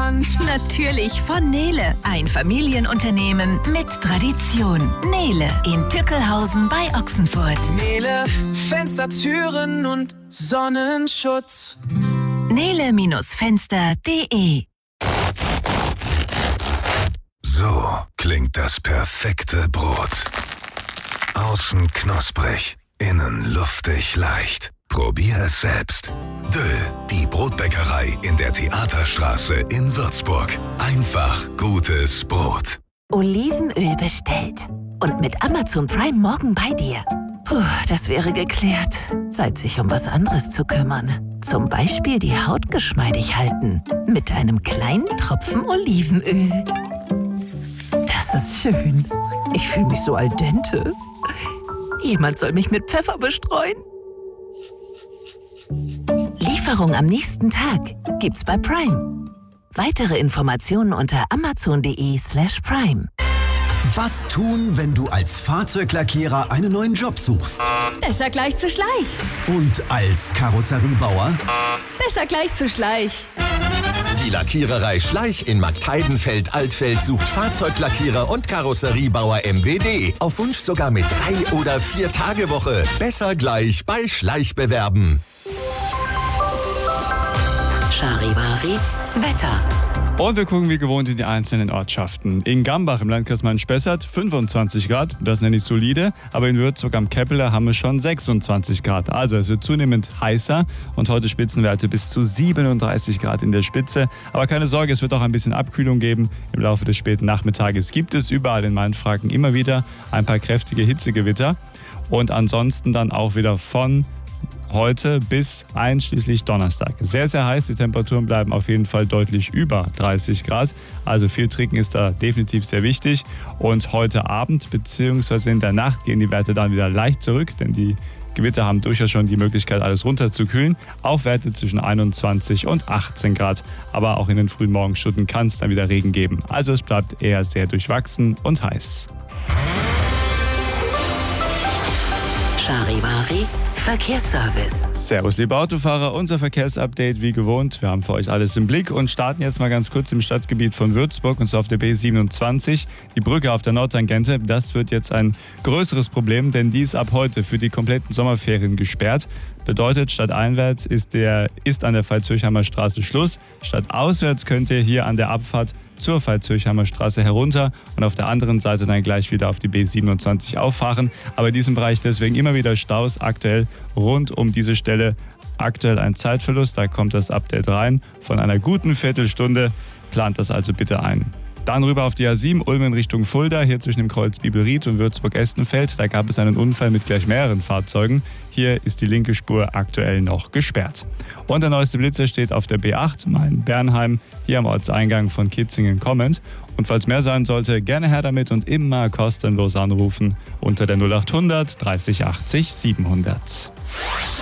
Land. Natürlich von Nele. Ein Familienunternehmen mit Tradition. Nele in Tückelhausen bei Ochsenfurt. Nele, Fenster, Türen und Sonnenschutz. Nele-Fenster.de. So klingt das perfekte Brot. Außen knusprig, innen luftig leicht. Probier es selbst. Döll, die Brotbäckerei in der Theaterstraße in Würzburg. Einfach gutes Brot. Olivenöl bestellt. Und mit Amazon Prime morgen bei dir. Puh, das wäre geklärt. Zeit, sich um was anderes zu kümmern. Zum Beispiel die Haut geschmeidig halten. Mit einem kleinen Tropfen Olivenöl. Das ist schön. Ich fühle mich so al dente. Jemand soll mich mit Pfeffer bestreuen. Lieferung am nächsten Tag gibt's bei Prime. Weitere Informationen unter amazon.de/prime. Was tun, wenn du als Fahrzeuglackierer einen neuen Job suchst? Besser gleich zu Schleich. Und als Karosseriebauer? Besser gleich zu Schleich. Die Lackiererei Schleich in Markteidenfeld-Altfeld sucht Fahrzeuglackierer und Karosseriebauer MWD. Auf Wunsch sogar mit 3- oder 4-Tage-Woche. Besser gleich bei Schleich bewerben. Charivari Wetter. Und wir gucken wie gewohnt in die einzelnen Ortschaften. In Gambach im Landkreis Main-Spessart 25 Grad, das nenne ich solide. Aber in Würzburg am Keppeler haben wir schon 26 Grad. Also es wird zunehmend heißer und heute Spitzenwerte bis zu 37 Grad in der Spitze. Aber keine Sorge, es wird auch ein bisschen Abkühlung geben. Im Laufe des späten Nachmittages gibt es überall in Mainfranken immer wieder ein paar kräftige Hitzegewitter. Und ansonsten dann auch wieder von heute bis einschließlich Donnerstag. Sehr, sehr heiß. Die Temperaturen bleiben auf jeden Fall deutlich über 30 Grad. Also viel trinken ist da definitiv sehr wichtig. Und heute Abend bzw. in der Nacht gehen die Werte dann wieder leicht zurück, denn die Gewitter haben durchaus schon die Möglichkeit, alles runterzukühlen. Auf Werte zwischen 21 und 18 Grad. Aber auch in den frühen Morgenstunden kann es dann wieder Regen geben. Also es bleibt eher sehr durchwachsen und heiß. Charivari Verkehrsservice. Servus liebe Autofahrer, unser Verkehrsupdate wie gewohnt. Wir haben für euch alles im Blick und starten jetzt mal ganz kurz im Stadtgebiet von Würzburg und zwar auf der B27. Die Brücke auf der Nordtangente, das wird jetzt ein größeres Problem, denn die ist ab heute für die kompletten Sommerferien gesperrt. Bedeutet, stadteinwärts ist an der Veitshöchheimer Straße Schluss. Stadtauswärts könnt ihr hier an der Abfahrt zur Veitshöchheimer Straße herunter und auf der anderen Seite dann gleich wieder auf die B27 auffahren. Aber in diesem Bereich deswegen immer wieder Staus aktuell rund um diese Stelle. Aktuell ein Zeitverlust, da kommt das Update rein. Von einer guten Viertelstunde, plant das also bitte ein. Dann rüber auf die A7, Ulm in Richtung Fulda, hier zwischen dem Kreuz Bibelried und Würzburg-Estenfeld. Da gab es einen Unfall mit gleich mehreren Fahrzeugen. Hier ist die linke Spur aktuell noch gesperrt. Und der neueste Blitzer steht auf der B8, Main-Bernheim, hier am Ortseingang von Kitzingen kommend. Und falls mehr sein sollte, gerne her damit und immer kostenlos anrufen unter der 0800 30 80 700.